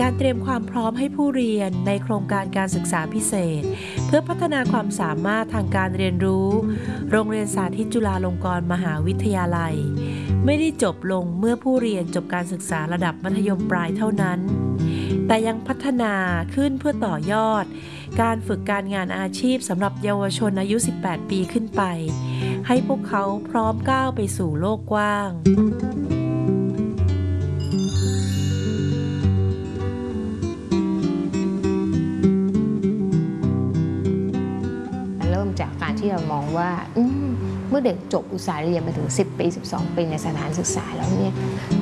การเตรียมความพร้อมให้ผู้เรียนในโครงการการศึกษาพิเศษเพื่อพัฒนาความสามารถทางการเรียนรู้โรงเรียนสาธิตจุฬาลงกรณ์มหาวิทยาลัยไม่ได้จบลงเมื่อผู้เรียนจบการศึกษาระดับมัธยมปลายเท่านั้นแต่ยังพัฒนาขึ้นเพื่อต่อยอดการฝึกการงานอาชีพสำหรับเยาวชนอายุ 18 ปีขึ้นไปให้พวกเขาพร้อมก้าวไปสู่โลกกว้างจากการที่เรามองว่าเมื่อเด็กจบอุตสาหเรียนมาถึง10 ปี 12 ปีในสถานศึกษาแล้วเนี่ย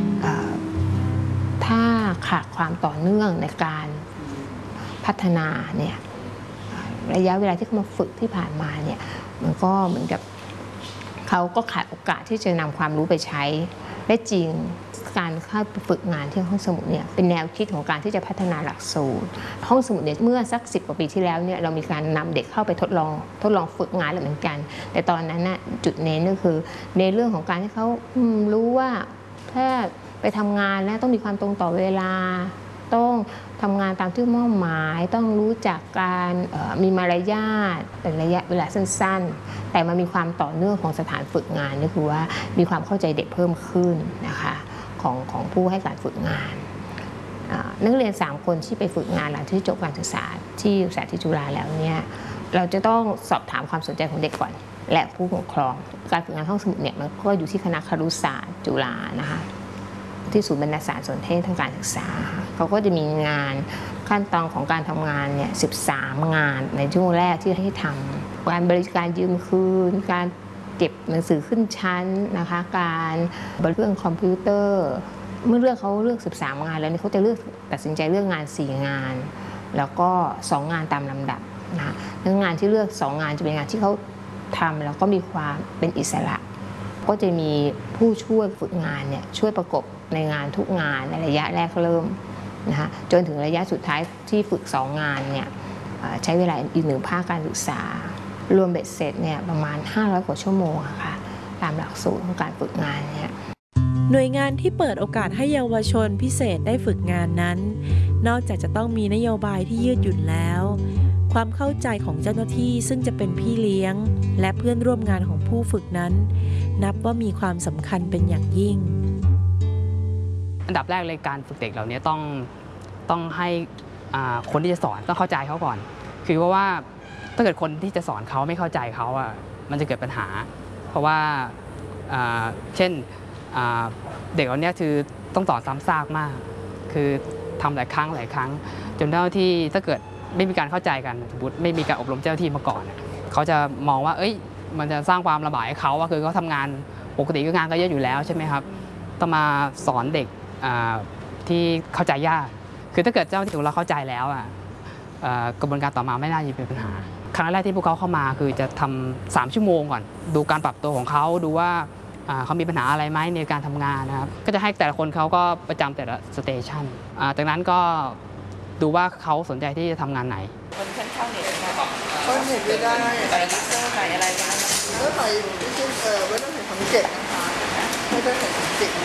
ถ้าขาดความต่อเนื่องในการพัฒนาเนี่ยระยะเวลาที่เขามาฝึกที่ผ่านมาเนี่ยมันก็เหมือนกับเขาก็ขาดโอกาสที่จะนำความรู้ไปใช้ได้จริงการเข้าไปฝึกงานที่ห้องสมุดเนี่ยเป็นแนวคิดของการที่จะพัฒนาหลักสูตรห้องสมุดเนี่ยเมื่อสัก10 กว่าปีที่แล้วเนี่ยเรามีการนำเด็กเข้าไปทดลองฝึกงานเหมือนกันแต่ตอนนั้นน่ะจุดเน้นก็คือในเรื่องของการที่เขารู้ว่าถ้าไปทำงานแล้วต้องมีความตรงต่อเวลาต้องทำงานตามที่มอบหมายต้องรู้จักการมีมารยาทเป็นระยะเวลาสั้นๆแต่มันมีความต่อเนื่องของสถานฝึกงานนี่คือว่ามีความเข้าใจเด็กเพิ่มขึ้นนะคะของผู้ให้การฝึกงานนักเรียน3 คนที่ไปฝึกงานหลังที่จบการศึกษาที่สาธิตจุฬาแล้วเนี่ยเราจะต้องสอบถามความสนใจของเด็กก่อนและผู้ปกครองการฝึกงานห้องสมุดเนี่ยมันก็อยู่ที่คณะครุศาสตร์จุฬานะคะที่ศูนย์บรรณาสารสนเทศทางการศึกษาเขาก็จะมีงานขั้นตอนของการทำงานเนี่ย13 งานในช่วงแรกที่ให้ทำการบริการยืมคืนการเก็บหนังสือขึ้นชั้นนะคะการบริเรื่องคอมพิวเตอร์เมื่อเขาเลือก13 งานแล้วเนี่ยเขาจะตัดสินใจเลือกงาน4 งานแล้วก็2 งานตามลำดับนะคะงานที่เลือก2 งานจะเป็นงานที่เขาทำแล้วก็มีความเป็นอิสระก็จะมีผู้ช่วยฝึกงานเนี่ยช่วยประกบในงานทุกงานในระยะแรกเริ่มนะคะจนถึงระยะสุดท้ายที่ฝึก2 งานเนี่ยใช้เวลาอีก1 ภาคการศึกษารวมเบ็ดเสร็จเนี่ยประมาณ500 กว่าชั่วโมงค่ะตามหลักสูตรของการฝึกงานเนี่ยหน่วยงานที่เปิดโอกาสให้เยาวชนพิเศษได้ฝึกงานนั้นนอกจากจะต้องมีนโยบายที่ยืดหยุ่นแล้วความเข้าใจของเจ้าหน้าที่ซึ่งจะเป็นพี่เลี้ยงและเพื่อนร่วมงานของผู้ฝึกนั้นนับว่ามีความสำคัญเป็นอย่างยิ่งอันดับแรกเลยการฝึกเด็กเหล่านี้ต้องให้คนที่จะสอนต้องเข้าใจเขาก่อนคือว่าถ้าเกิดคนที่จะสอนเขาไม่เข้าใจเขาอ่ะมันจะเกิดปัญหาเพราะว่าเช่นเด็กเหล่านี้คือต้องสอนซ้ำซากมากคือทำหลายครั้งจนเจ้าหน้าที่ถ้าเกิดไม่มีการเข้าใจกันสมมติไม่มีการอบรมเจ้าหน้าที่มาก่อนเขาจะมองว่ามันจะสร้างความลำบากให้เขาว่าคือเขาทำงานปกติก็งานก็เยอะอยู่แล้วใช่ไหมครับต้องมาสอนเด็กที่เข้าใจยากคือถ้าเกิดเจ้าหน้าที่ของเราเข้าใจแล้วกระบวนการต่อมาไม่น่าจะเป็นปัญหาครั้งแรกที่พวกเขาเข้ามาคือจะทำ3 ชั่วโมงก่อนดูการปรับตัวของเขาดูว่าเขามีปัญหาอะไรไหมในการทำงานนะครับก็จะให้แต่ละคนเขาก็ประจำแต่ละสเตชันจากนั้นก็ดูว่าเขาสนใจที่จะทำงานไหนคนชั้นเข้าเน็ตนะคะเข้าเน็ตไม่ได้ใส่ยูเซอร์ใส่อะไรกันก็ใส่ที่จริงไม่ต้องใส่27นะคะไม่ต้องใส่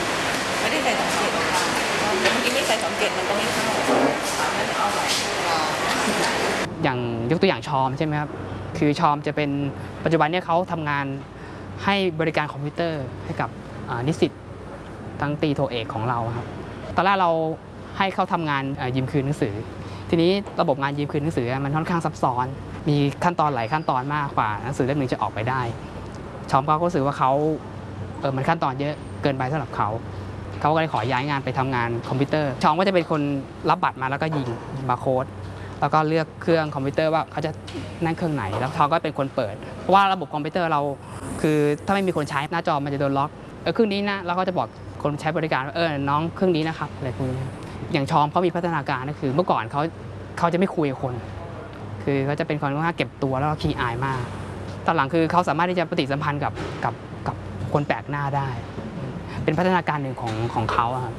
27ไม่ได้ใส่27นะคะเมื่อกี้ไม่ใส่27มันก็ไม่เข้างั้นเอาใหม่อย่างยกตัวอย่างชอมใช่ไหมครับคือชอมจะเป็นปัจจุบันนี้เขาทำงานให้บริการคอมพิวเตอร์ให้กับนิสิตทั้งตีโทเอกของเราครับตอนแรกเราให้เขาทำงานยืมคืนหนังสือทีนี้ระบบงานยืมคืนหนังสือมันค่อนข้างซับซ้อนมีขั้นตอนหลายขั้นตอนมากกว่าหนังสือเล่มหนึ่งจะออกไปได้ชอมก็รู้สึกว่าเขามันขั้นตอนเยอะเกินไปสำหรับเขาก็เลยขอย้ายงานไปทำงานคอมพิวเตอร์ชอมก็จะเป็นคนรับบัตรมาแล้วก็ยิงบาร์โค้ดแล้วก็เลือกเครื่องคอมพิวเตอร์ว่าเขาจะนั่งเครื่องไหนแล้วเขาก็เป็นคนเปิดเพราะว่าระบบคอมพิวเตอร์เราคือถ้าไม่มีคนใช้หน้าจอมันจะโดนล็อกเครื่องนี้นะแล้วก็จะบอกคนใช้บริการว่าน้องเครื่องนี้นะครับอะไรพวกนี้อย่างชอมเขามีพัฒนาการก็คือเมื่อก่อนเขาจะไม่คุยกับคนคือเขาจะเป็นคนค่อนข้างเก็บตัวแล้วก็ขี้อายมากตอนหลังคือเขาสามารถที่จะปฏิสัมพันธ์กับคนแปลกหน้าได้เป็นพัฒนาการหนึ่งของเขาครับ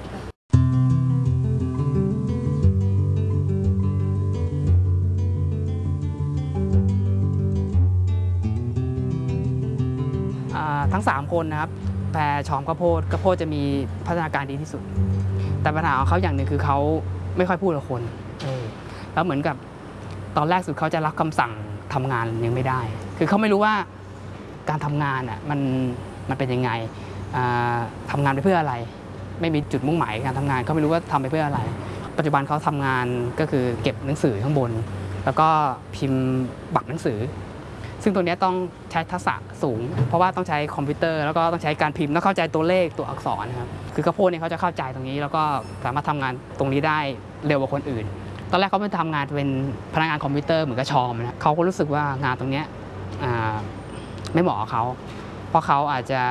ทั้ง3 คนนะครับแพรชอมข้าวโพดจะมีพัฒนาการดีที่สุดแต่ปัญหาของเขาอย่างหนึ่งคือเขาไม่ค่อยพูดกับคนแล้วเหมือนกับตอนแรกสุดเขาจะรับคำสั่งทำงานยังไม่ได้ คือเขาไม่รู้ว่าการทำงานอ่ะมันเป็นยังไงทำงานไปเพื่ออะไรไม่มีจุดมุ่งหมายการทำงานเขาไม่รู้ว่าทำไปเพื่ออะไรปัจจุบันเขาทำงานก็คือเก็บหนังสือข้างบนแล้วก็พิมพ์บักหนังสือซึ่งตัวนี้ต้องใช้ทักษะสูงเพราะว่าต้องใช้คอมพิวเตอร์แล้วก็ต้องใช้การพิมพ์ต้องเข้าใจตัวเลขตัวอักษรนะครับคือข้าวโพดเนี่ยเขาจะเข้าใจตรงนี้แล้วก็สามารถทำงานตรงนี้ได้เร็วกว่าคนอื่นตอนแรกเขาไปทำงานเป็นพนักงานคอมพิวเตอร์เหมือนกับชอมนะเขาก็รู้สึกว่างานตรงนี้ไม่เหมาะกับเขาเพราะเขาอาจจะ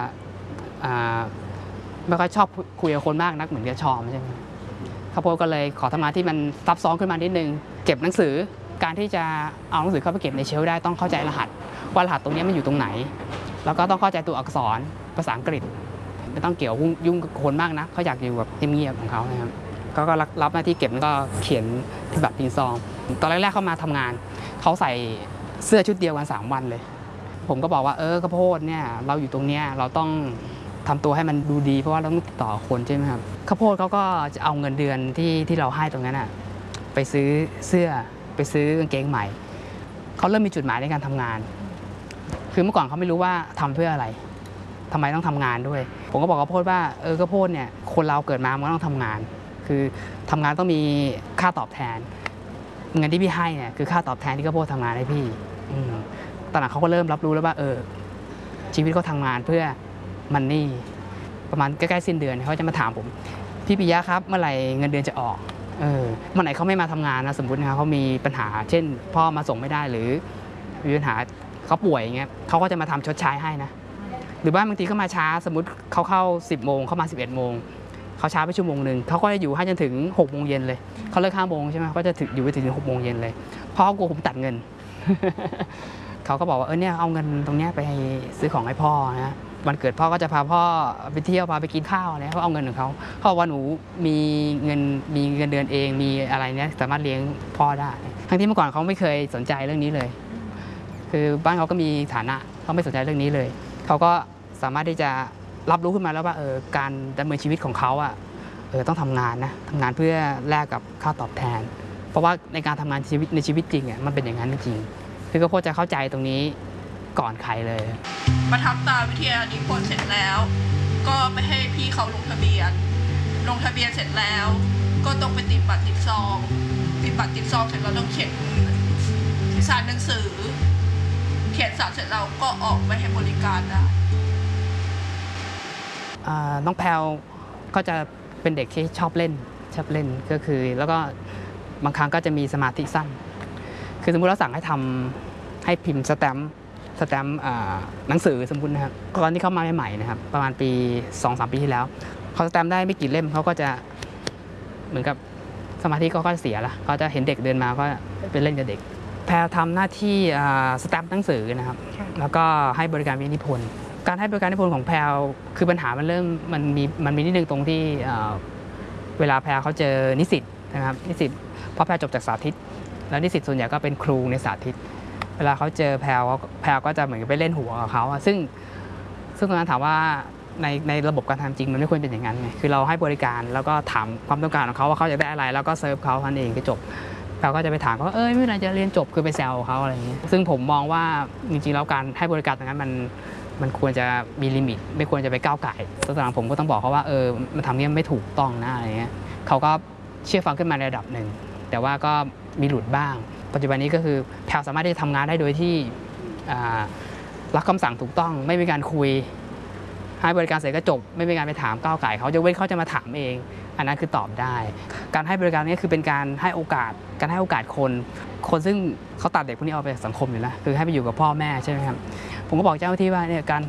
ไม่ค่อยชอบคุยกับคนมากนักเหมือนกับชอมใช่ไหมข้าวโพดก็เลยขอทำงานที่มันซับซ้อนขึ้นมานิดนึงเก็บหนังสือการที่จะเอาหนังสือเข้าไปเก็บในเชลฟ์ได้ต้องเข้าใจรหัสว่ารหัสตรงนี้มันอยู่ตรงไหนแล้วก็ต้องเข้าใจตัวอักษรภาษาอังกฤษไม่ต้องเกี่ยวยุ่งกับคนมากนะเขาอยากอยู่แบบเงียบๆของเขานะครับเขาก็รับหน้าที่เก็บแล้วก็เขียนที่แบบพินซองตอนแรกๆเข้ามาทำงานเขาใส่เสื้อชุดเดียวกัน3 วันเลยผมก็บอกว่าข้าวโพดเนี่ยเราอยู่ตรงเนี้ยเราต้องทำตัวให้มันดูดีเพราะว่าเราต้องติดต่อคนใช่ไหมครับข้าวโพดเขาก็จะเอาเงินเดือนที่เราให้ตรงนั้นนะไปซื้อเสื้อไปซื้อกางเกงใหม่เขาเริ่มมีจุดหมายในการทำงานคือเมื่อก่อนเขาไม่รู้ว่าทำเพื่ออะไรทำไมต้องทำงานด้วยผมก็บอกข้าวโพดว่าข้าวโพดเนี่ยคนเราเกิดมามันต้องทำงานคือทำงานต้องมีค่าตอบแทนเงินที่พี่ให้เนี่ยคือค่าตอบแทนที่ข้าวโพดทำงานให้พี่ตอนหลังเขาก็เริ่มรับรู้แล้วว่าชีวิตเขาทำงานเพื่อมันนี่ประมาณใกล้ๆสิ้นเดือนเขาจะมาถามผมพี่ปิยะครับเมื่อไหร่เงินเดือนจะออกเมื่อไหร่เขาไม่มาทำงานนะสมมตินะครับเขามีปัญหาเช่นพ่อมาส่งไม่ได้หรือมีปัญหาเขาป่วยอย่างเงี้ยเขาก็จะมาทำชดใช้ให้นะหรือว่าบางทีเขามาช้าสมมติเขาเข้า10 โมงเขามา11 โมงเขาช้าไปชั่วโมงนึงเขาก็จะอยู่ให้จนถึง6 โมงเย็นเลยเขาเลิก5 โมงใช่ไหมก็จะอยู่ไปถึง6 โมงเย็นเลยเพราะเขากลัวผมตัดเงิน เขาก็บอกว่าเนี่ยเอาเงินตรงนี้ไปซื้อของให้พ่อนะวันเกิดพ่อก็จะพาพ่อไปเที่ยวพาไปกินข้าวเนี่ยเขาเอาเงินของเขาเขาบอกว่าหนูมีเงินเดือนเองมีอะไรเนี่ยสามารถเลี้ยงพ่อได้ทั้งที่เมื่อก่อนเขาไม่เคยสนใจเรื่องนี้เลยคือบ้านเขาก็มีฐานะเขาไม่สนใจเรื่องนี้เลยเขาก็สามารถที่จะรับรู้ขึ้นมาแล้วว่าการดำเนินชีวิตของเขาต้องทำงานนะทำงานเพื่อแลกกับค่าตอบแทนเพราะว่าในการทำงานในชีวิตจริงมันเป็นอย่างนั้นจริงคือก็พอจะเข้าใจตรงนี้ก่อนใครเลยมาทำตามวิทยานิพนธ์เสร็จแล้วก็ไปให้พี่เขาลงทะเบียนเสร็จแล้วก็ต้องไปติดบัตรติดซองเสร็จแล้วต้องเขียนสารหนังสือเขียนสารเสร็จแล้วก็ออกไปให้บริการได้น้องแพลวก็จะเป็นเด็กที่ชอบเล่นก็คือแล้วก็บางครั้งก็จะมีสมาธิสั้นคือสมมุติเราสั่งให้พิมพ์สแตมป์หนังสือสมมุตินะครับตอนที่เขามาใหม่ๆนะครับประมาณปี 2-3 ปีที่แล้วเขาสแตมป์ได้ไม่กี่เล่มเขาก็จะเหมือนกับสมาธิก็เสียละเขาจะเห็นเด็กเดินมาก็ไปเล่นกับเด็กแพรทำหน้าที่สแตมป์หนังสือนะครับแล้วก็ให้บริการวิทยานิพนธ์การให้บริการวิทยานิพนธ์ของแพรคือปัญหามันมีนิดนึงตรงที่เวลาแพรเขาเจอนิสิตนะครับนิสิตเพราะแพรจบจากสาธิตแล้วนิสิตส่วนใหญ่ก็เป็นครูในสาธิตเวลาเขาเจอแพรก็จะเหมือนไปเล่นหัวกับเขาซึ่งตรงนั้นถามว่าในระบบการทำจริงมันไม่ควรเป็นอย่างนั้นไงคือเราให้บริการแล้วก็ถามความต้องการของเขาว่าเขาอยากได้อะไรแล้วก็เซิร์ฟเขาท่านเองก็จบเราก็จะไปถามเขาไม่เป็นไรจะเรียนจบคือไปแซวเขาอะไรอย่างเงี้ยซึ่งผมมองว่าจริงๆแล้วการให้บริการตรงนั้นมันควรจะมีลิมิตไม่ควรจะไปก้าวไก่ตอนหลังผมก็ต้องบอกเขาว่ามันทำเนี่ยไม่ถูกต้องนะอะไรเงี้ยเขาก็เชื่อฟังขึ้นมาในระดับหนึ่งแต่ว่าก็มีหลุดบ้างปัจจุบันนี้ก็คือแพลสามารถที่จะทำงานได้โดยที่รับคำสั่งถูกต้องไม่มีการคุยให้บริการเสร็จก็จบไม่มีการไปถามก้าวไก่เขาจะเว้นเขาจะมาถามเองอันนั้นคือตอบได้การให้บริการนี้คือเป็นการให้โอกาสคนซึ่งเขาตัดเด็กพวกนี้ออกไปจากสังคมอยู่แล้วคือให้ไปอยู่กับพ่อแม่ใช่ไหมครับผมก็บอกเจ้าหน้าที่ว่าเนี่ยการ